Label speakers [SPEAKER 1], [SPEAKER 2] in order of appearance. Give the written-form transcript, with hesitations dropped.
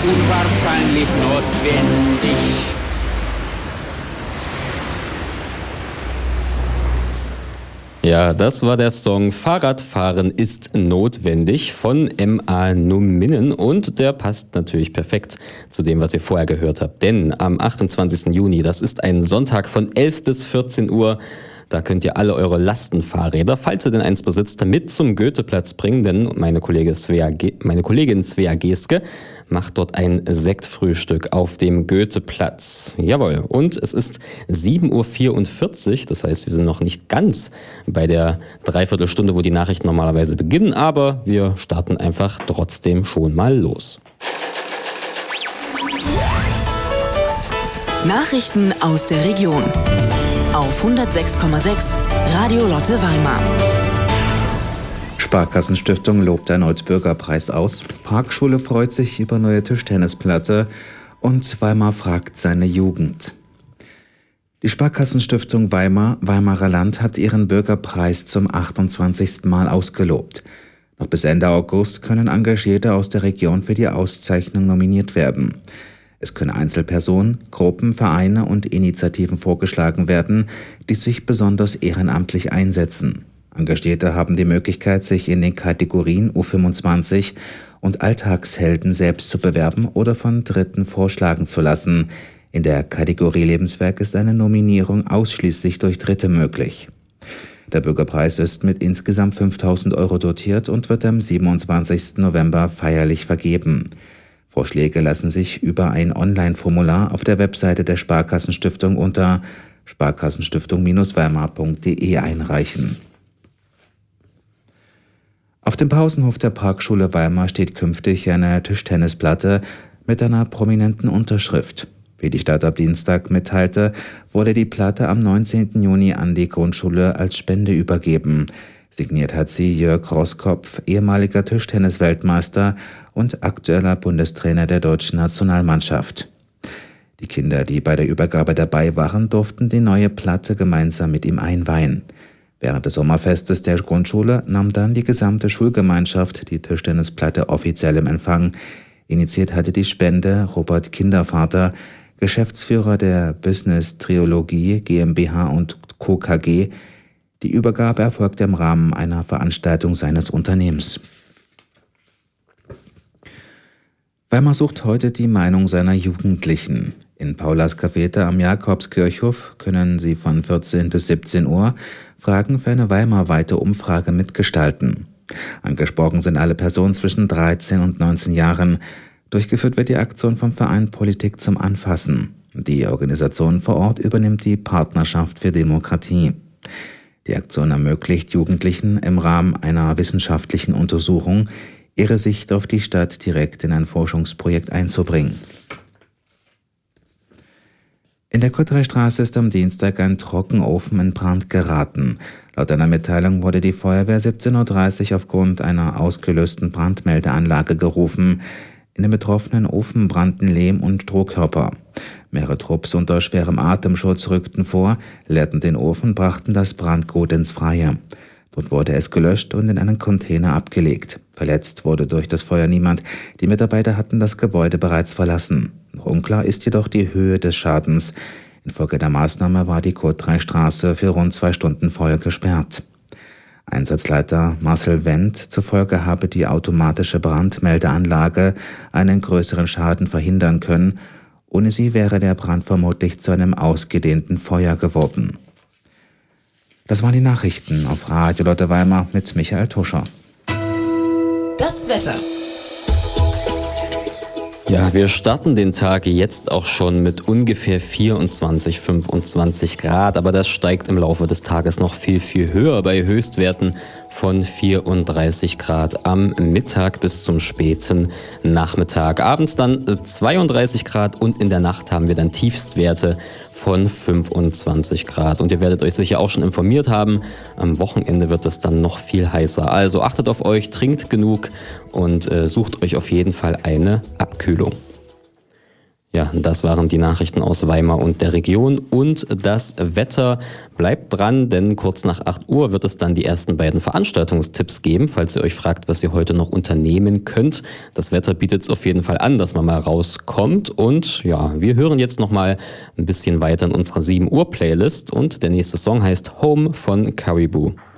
[SPEAKER 1] unwahrscheinlich notwendig.
[SPEAKER 2] Ja, das war der Song Fahrradfahren ist notwendig von M.A. Numinen und der passt natürlich perfekt zu dem, was ihr vorher gehört habt. Denn am 28. Juni, das ist ein Sonntag von 11 bis 14 Uhr, da könnt ihr alle eure Lastenfahrräder, falls ihr denn eins besitzt, mit zum Goetheplatz bringen, denn meine Kollegin Svea Geske macht dort ein Sektfrühstück auf dem Goetheplatz. Jawohl, und es ist 7.44 Uhr, das heißt, wir sind noch nicht ganz bei der Dreiviertelstunde, wo die Nachrichten normalerweise beginnen, aber wir starten einfach trotzdem schon mal los.
[SPEAKER 3] Nachrichten aus der Region auf 106,6 Radio Lotte Weimar.
[SPEAKER 4] Sparkassenstiftung lobt erneut Bürgerpreis aus. Parkschule freut sich über neue Tischtennisplatte und Weimar fragt seine Jugend. Die Sparkassenstiftung Weimarer Land hat ihren Bürgerpreis zum 28. Mal ausgelobt. Noch bis Ende August können Engagierte aus der Region für die Auszeichnung nominiert werden. Es können Einzelpersonen, Gruppen, Vereine und Initiativen vorgeschlagen werden, die sich besonders ehrenamtlich einsetzen. Engagierte haben die Möglichkeit, sich in den Kategorien U25 und Alltagshelden selbst zu bewerben oder von Dritten vorschlagen zu lassen. In der Kategorie Lebenswerk ist eine Nominierung ausschließlich durch Dritte möglich. Der Bürgerpreis ist mit insgesamt 5.000 € dotiert und wird am 27. November feierlich vergeben. Vorschläge lassen sich über ein Online-Formular auf der Webseite der Sparkassenstiftung unter sparkassenstiftung-weimar.de einreichen. Auf dem Pausenhof der Parkschule Weimar steht künftig eine Tischtennisplatte mit einer prominenten Unterschrift. Wie die Stadt ab Dienstag mitteilte, wurde die Platte am 19. Juni an die Grundschule als Spende übergeben. Signiert hat sie Jörg Roskopf, ehemaliger Tischtennis-Weltmeister und aktueller Bundestrainer der deutschen Nationalmannschaft. Die Kinder, die bei der Übergabe dabei waren, durften die neue Platte gemeinsam mit ihm einweihen. Während des Sommerfestes der Grundschule nahm dann die gesamte Schulgemeinschaft die Tischtennisplatte offiziell im Empfang. Initiiert hatte die Spende Robert Kindervater, Geschäftsführer der Business Triologie GmbH und Co. KG. Die Übergabe erfolgte im Rahmen einer Veranstaltung seines Unternehmens. Weimar sucht heute die Meinung seiner Jugendlichen. In Paulas Cafete am Jakobskirchhof können Sie von 14 bis 17 Uhr Fragen für eine Weimar-weite Umfrage mitgestalten. Angesprochen sind alle Personen zwischen 13 und 19 Jahren. Durchgeführt wird die Aktion vom Verein Politik zum Anfassen. Die Organisation vor Ort übernimmt die Partnerschaft für Demokratie. Die Aktion ermöglicht Jugendlichen im Rahmen einer wissenschaftlichen Untersuchung, ihre Sicht auf die Stadt direkt in ein Forschungsprojekt einzubringen. In der Kottreistraße ist am Dienstag ein Trockenofen in Brand geraten. Laut einer Mitteilung wurde die Feuerwehr 17.30 Uhr aufgrund einer ausgelösten Brandmeldeanlage gerufen. In dem betroffenen Ofen brannten Lehm- und Strohkörper. Mehrere Trupps unter schwerem Atemschutz rückten vor, leerten den Ofen, brachten das Brandgut ins Freie. Dort wurde es gelöscht und in einen Container abgelegt. Verletzt wurde durch das Feuer niemand. Die Mitarbeiter hatten das Gebäude bereits verlassen. Noch unklar ist jedoch die Höhe des Schadens. Infolge der Maßnahme war die Kottreistraße für rund 2 Stunden voll gesperrt. Einsatzleiter Marcel Wendt zufolge habe die automatische Brandmeldeanlage einen größeren Schaden verhindern können. Ohne sie wäre der Brand vermutlich zu einem ausgedehnten Feuer geworden. Das waren die Nachrichten auf Radio Lotte Weimar mit Michael Tuscher.
[SPEAKER 3] Das Wetter.
[SPEAKER 2] Ja, wir starten den Tag jetzt auch schon mit ungefähr 24, 25 Grad, aber das steigt im Laufe des Tages noch viel, viel höher bei Höchstwerten von 34 Grad am Mittag bis zum späten Nachmittag. Abends dann 32 Grad und in der Nacht haben wir dann Tiefstwerte von 25 Grad. Und ihr werdet euch sicher auch schon informiert haben, am Wochenende wird es dann noch viel heißer. Also achtet auf euch, trinkt genug und sucht euch auf jeden Fall eine Abkühlung. Ja, das waren die Nachrichten aus Weimar und der Region und das Wetter. Bleibt dran, denn kurz nach 8 Uhr wird es dann die ersten beiden Veranstaltungstipps geben, falls ihr euch fragt, was ihr heute noch unternehmen könnt. Das Wetter bietet es auf jeden Fall an, dass man mal rauskommt und ja, wir hören jetzt nochmal ein bisschen weiter in unserer 7 Uhr Playlist und der nächste Song heißt Home von Caribou.